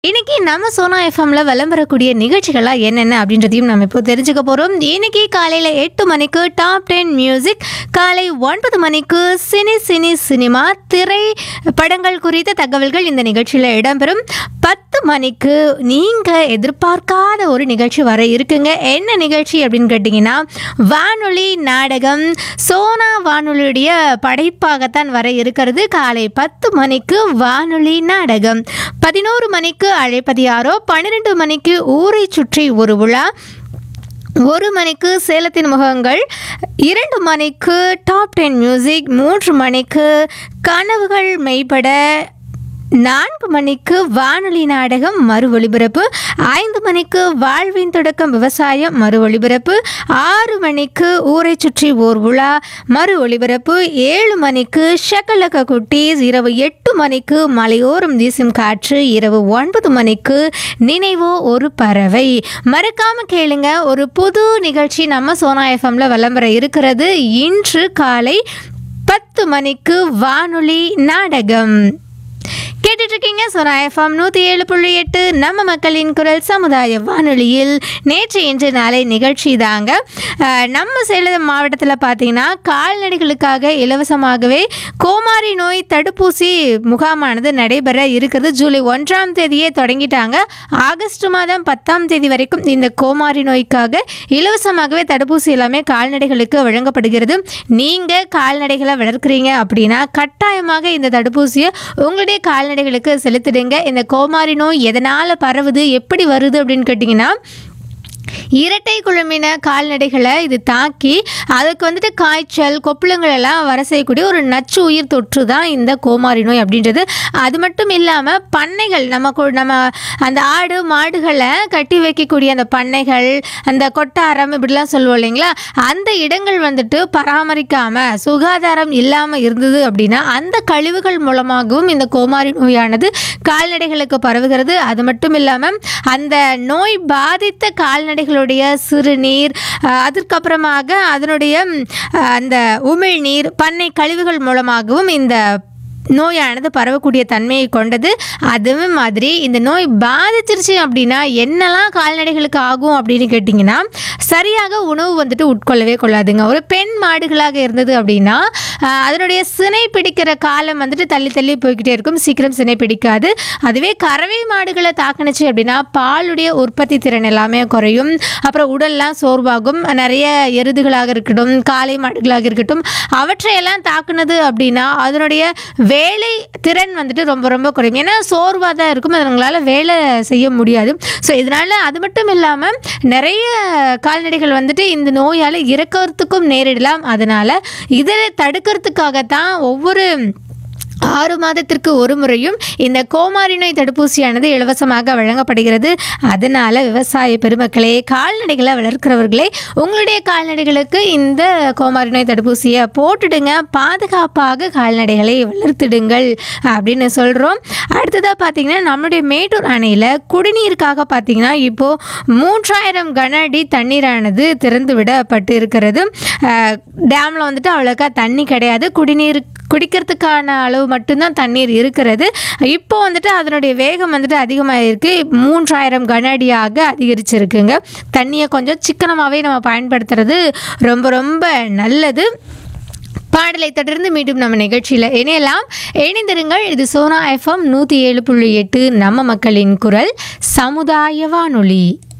இன்னைக்கு நம்ம சோனா எஃப்எம்ல விளம்பரக்கூடிய நிகழ்ச்சிகளா என்னென்ன அப்படின்றதையும் நம்ம இப்போ தெரிஞ்சுக்க போறோம். இன்னைக்கு காலையில 8 மணிக்கு டாப் 10 மியூசிக், காலை 9 மணிக்கு சினிமா திரை படங்கள் குறித்த தகவல்கள் இந்த நிகழ்ச்சியில் இடம்பெறும். 10 மணிக்கு நீங்க எதிர்பார்க்காத ஒரு நிகழ்ச்சி வர இருக்குங்க. என்ன நிகழ்ச்சி அப்படின்னு கேட்டிங்கன்னா, வானொலி நாடகம். சோனா வானொலியுடைய படைப்பாகத்தான் வர இருக்கிறது. காலை 10 மணிக்கு வானொலி நாடகம். 11 மணிக்கு அழைப்பது யாரோ, 12 மணிக்கு ஊரை சுற்றி ஒரு விழா, 1 மணிக்கு சேலத்தின் முகங்கள், 2 மணிக்கு டாப் 10 மியூசிக், 3 மணிக்கு கனவுகள் மெய்ப்பட, 4 மணிக்கு வானொலி நாடகம் மறு ஒளிபரப்பு, 5 மணிக்கு வாழ்வின் தொடக்கம் விவசாயம் மறு ஒளிபரப்பு, 6 மணிக்கு ஊரை சுற்றி ஓர் விழா மறு ஒளிபரப்பு, 7 மணிக்கு ஷக்கலக்க குட்டீஸ், இரவு 8 மணிக்கு மலையோரம் வீசும் காற்று, இரவு 9 மணிக்கு நினைவோ ஒரு பறவை. மறக்காம கேளுங்க, ஒரு புது நிகழ்ச்சி நம்ம சோனா எஃப்எம்ல விளம்பரம் இருக்கிறது. இன்று காலை 10 மணிக்கு வானொலி நாடகம் கேட்டுட்டு இருக்கீங்க. சோனா எஃப்எம் 107.8 நம்ம மக்களின் குரல் சமுதாய வானொலியில் நேற்று இன்று நாளை நிகழ்ச்சி தாங்க. நம்ம சேலம் மாவட்டத்தில் பார்த்தீங்கன்னா கால்நடைகளுக்காக இலவசமாகவே கோமாரி நோய் தடுப்பூசி முகாமானது நடைபெற இருக்கிறது. ஜூலை 1ஆம் தேதியே தொடங்கிட்டாங்க. ஆகஸ்ட் மாதம் 10ஆம் தேதி வரைக்கும் இந்த கோமாரி நோய்க்காக இலவசமாகவே தடுப்பூசி எல்லாமே கால்நடைகளுக்கு வழங்கப்படுகிறது. நீங்கள் கால்நடைகளை வளர்க்குறீங்க அப்படின்னா கட்டாயமாக இந்த தடுப்பூசியை உங்களுடைய கால்நடைகளுக்கு செலுத்திடுங்க. இந்த கோமாரி நோய் எதனால பரவுது, எப்படி வருது அப்படின்னு கேட்டிங்கன்னா, இரட்டை குழம்பின கால்நடைகளை இது தாக்கி அதுக்கு வந்துட்டு காய்ச்சல், கொப்புளங்கள் எல்லாம் வர செய்யக்கூடிய ஒரு நச்சு உயிர் தொற்று தான் இந்த கோமாரி நோய் அப்படின்றது. அது மட்டும் இல்லாமல் பண்ணைகள், நம்ம அந்த ஆடு மாடுகளை கட்டி வைக்கக்கூடிய அந்த பண்ணைகள், அந்த கொட்டாரம் இப்படிலாம் சொல்லுவோம் இல்லைங்களா, அந்த இடங்கள் வந்துட்டு பராமரிக்காமல் சுகாதாரம் இல்லாமல் இருந்தது அப்படின்னா அந்த கழிவுகள் மூலமாகவும் இந்த கோமாரி நோயானது கால்நடைகளுக்கு பரவுகிறது. அது மட்டும் இல்லாமல் அந்த நோய் பாதித்த கால்நடைகளுடைய சிறுநீர், அதற்கப்புறமாக அதனுடைய அந்த உமிழ்நீர், பண்ணை கழிவுகள் மூலமாகவும் இந்த நோயானது பரவக்கூடிய தன்மையை கொண்டது. அதுவே மாதிரி இந்த நோய் பாதிச்சிருச்சு அப்படின்னா என்னெல்லாம் கால்நடைகளுக்கு ஆகும் அப்படின்னு கேட்டிங்கன்னா, சரியாக உணவு வந்துட்டு உட்கொள்ளவே கொள்ளாதுங்க. ஒரு பெண் மாடுகளாக இருந்தது அப்படின்னா அதனுடைய சினை பிடிக்கிற காலம் வந்துட்டு தள்ளி போய்கிட்டே இருக்கும், சீக்கிரம் சினை பிடிக்காது. அதுவே கறவை மாடுகளை தாக்குனுச்சு அப்படின்னா பாலுடைய உற்பத்தி திறன் எல்லாமே குறையும். அப்புறம் உடல்லாம் சோர்வாகும். நிறைய எருதுகளாக இருக்கட்டும், காளை மாடுகளாக இருக்கட்டும், அவற்றையெல்லாம் தாக்குனது அப்படின்னா அதனுடைய வேலை திறன் வந்துட்டு ரொம்ப ரொம்ப குறையும். ஏன்னா சோர்வாக தான் இருக்கும், அவங்களால வேலை செய்ய முடியாது. ஸோ இதனால் அது மட்டும் இல்லாமல் நிறைய கால்நடைகள் வந்துட்டு இந்த நோயால் இறக்கிறதுக்கும் நேரிடலாம். அதனால் இதை தடுக்கிறதுக்காகத்தான் ஒவ்வொரு 6 மாதத்திற்கு ஒரு முறையும் இந்த கோமாரி நோய் தடுப்பூசியானது இலவசமாக வழங்கப்படுகிறது. அதனால் விவசாய பெருமக்களே, கால்நடைகளை வளர்க்கிறவர்களே, உங்களுடைய கால்நடைகளுக்கு இந்த கோமாரி நோய் தடுப்பூசியை போட்டுடுங்க. பாதுகாப்பாக கால்நடைகளை வளர்த்துடுங்கள் அப்படின்னு சொல்கிறோம். அடுத்ததாக பார்த்திங்கன்னா, நம்முடைய மேட்டூர் அணையில் குடிநீருக்காக பார்த்திங்கன்னா இப்போது 3000 கன அடி தண்ணீரானது திறந்து விடப்பட்டு இருக்கிறது. டேமில் வந்துட்டு அவ்வளோக்கா தண்ணி கிடையாது, குடிக்கிறதுக்கான அளவு மட்டும்தான் தண்ணீர் இருக்கிறது. இப்போ வந்துட்டு அதனுடைய வேகம் வந்துட்டு அதிகமாக இருக்குது, 3000 கன அடியாக அதிகரிச்சிருக்குங்க. தண்ணியை கொஞ்சம் சிக்கனமாகவே நம்ம பயன்படுத்துறது ரொம்ப ரொம்ப நல்லது. பாடலை தொடர்ந்து மீண்டும் நம்ம நிகழ்ச்சியில் இணைந்திருங்கள். இது சோனா எஃப்எம் 107.8 நம்ம மக்களின் குரல் சமுதாய வானொலி.